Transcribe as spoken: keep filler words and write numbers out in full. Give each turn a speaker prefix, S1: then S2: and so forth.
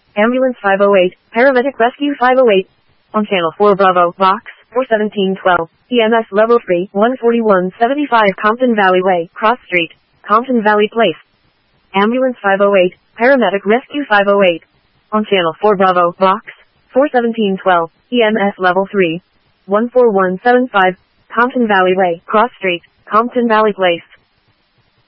S1: Ambulance five oh eight, Paramedic Rescue five oh eight. On Channel four Bravo, Box four seventeen twelve, E M S Level three, one forty-one seventy-five Compton Valley Way, Cross Street, Compton Valley Place. Ambulance five oh eight, Paramedic Rescue five oh eight. On Channel four Bravo, Box four seventeen twelve, E M S Level three, one four one seven five, Compton Valley Way, Cross Street, Compton Valley Place.